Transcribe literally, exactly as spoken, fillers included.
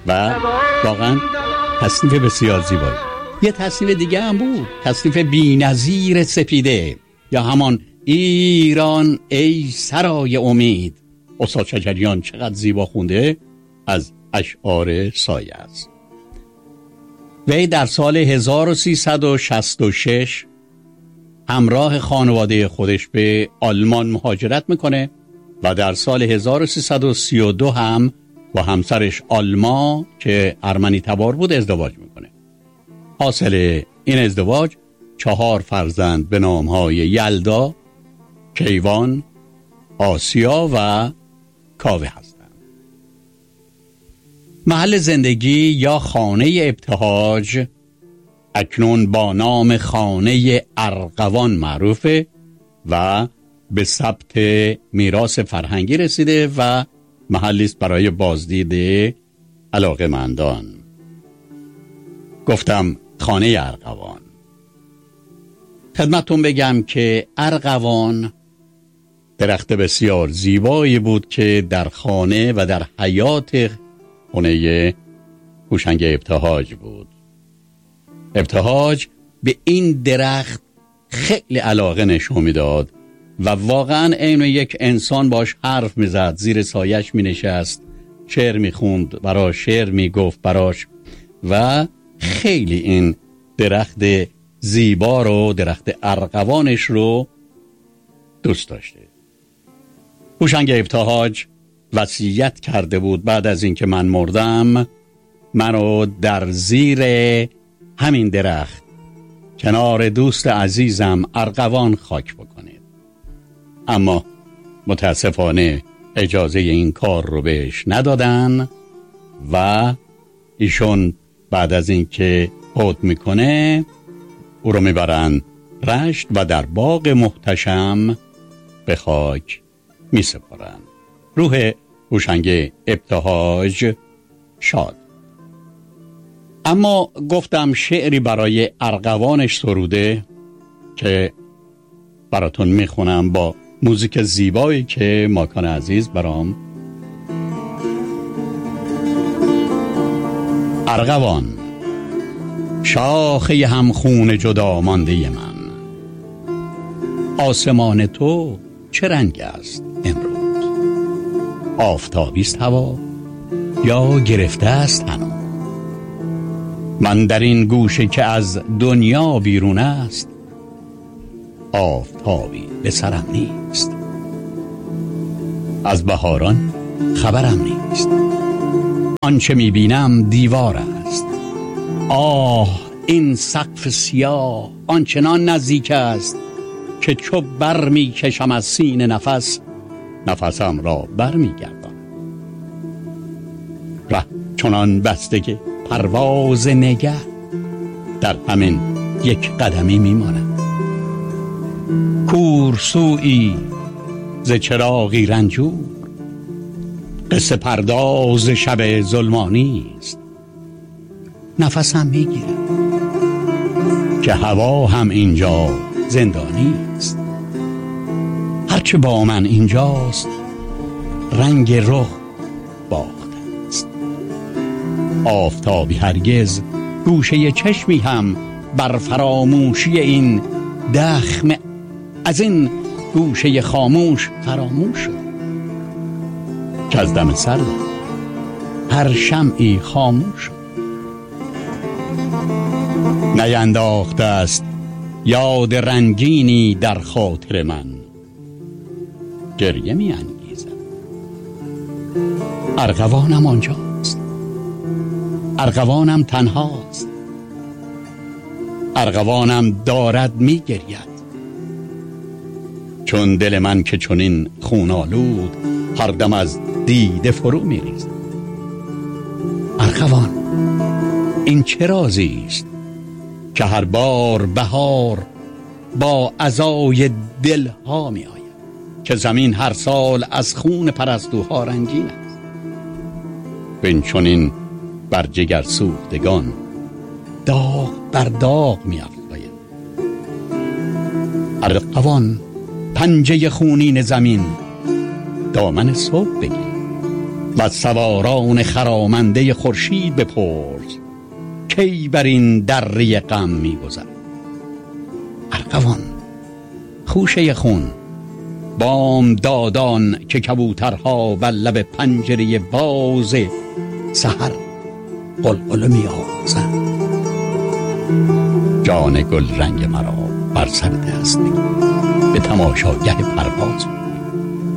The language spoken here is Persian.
و واقعا تصنیف بسیار زیبایی. یه تصنیف دیگه هم بود، تصنیف بی‌نظیر سپیده یا همان ایران ای سرای امید. استاد شجریان چقدر زیبا خونده، از اشعار سایه است. وی در سال هزار و سیصد و شصت و شش همراه خانواده خودش به آلمان مهاجرت میکنه و در سال هزار و سیصد و سی و دو هم با همسرش آلما که ارمنی تبار بود ازدواج میکنه. حاصل این ازدواج چهار فرزند به نامهای یلدا، کیوان، آسیا و کاوه هستند. محل زندگی یا خانه ابتهاج اکنون با نام خانه ارغوان معروفه و به ثبت میراث فرهنگی رسیده و محلی است برای بازدید علاقه‌مندان. گفتم خانه ارغوان. خدمتتون بگم که ارغوان درخت بسیار زیبایی بود که در خانه و در حیاط خانه هوشنگ ابتهاج بود. ابتهاج به این درخت خیلی علاقه نشون میداد و واقعا عین یک انسان باش حرف میزد، زیر سایش مینشست، شعر میخوند براش، شعر میگفت براش و خیلی این درخت زیبا رو، درخت ارغوانش رو دوست داشته. هوشنگ ابتهاج وصیت کرده بود بعد از اینکه من مردم منو در زیر همین درخت کنار دوست عزیزم ارغوان خاک بکنید. اما متاسفانه اجازه این کار رو بهش ندادن و ایشون بعد از اینکه فوت میکنه او رو میبرن رشت و در باغ محتشم به خاک میسپارن. روح هوشنگ ابتهاج شاد. اما گفتم شعری برای ارغوانش سروده که براتون میخونم با موزیک زیبایی که ماکان عزیز برام. ارغوان، شاخه همخون جدا مانده من، آسمان تو چه رنگ است امروز؟ آفتابی است هوا یا گرفته است هنوز؟ من در این گوشه که از دنیا بیرون است، آفتابی به سرم نیست، از بهاران خبرم نیست، آنچه میبینم دیوار است. آه این سقف سیاه آنچنان نزدیک است که چو بر میکشم از سینه نفس، نفسم را بر میگردم. ره چنان بسته که پرواز نگه در همین یک قدمی میماند. کورسویی ز چراغی رنجور، قصه پرداز شب ظلمانی است. نفسم میگیرم که هوا هم اینجا زندانی است. هرچه با من اینجاست رنگ رخ باخته است. آفتابی هرگز گوشه چشمی هم بر فراموشی این دخم از این گوشه خاموش فراموش شد که از دم سرد هر شمعی خاموش شد. نینداخته است یاد رنگینی در خاطر من، گریه می انگیزم. ارغوانم آنجاست، ارغوانم تنهاست، ارغوانم دارد می گرید، چون دل من که چنین خون آلود هر دم از دیده فرو می ریزد. ارغوان، این چه رازی است که هر بار بهار با عزای دلها می آید، که زمین هر سال از خون پرستوها رنگین است. بین چنین بر جگر سوختگان داغ بر داغ می افزاید. ارغوان، پنجه خونین زمین، دامن صبح بگیر، و سواران خرامنده خورشید بپرس کی بر این دره غم می‌گذر. ارغوان خوشه خون، بام دادان که کبوترها بر لب پنجره باز سحر قلقل می‌آوازند. جان گل رنگ مرا بر سر دست به تماشاگه پرواز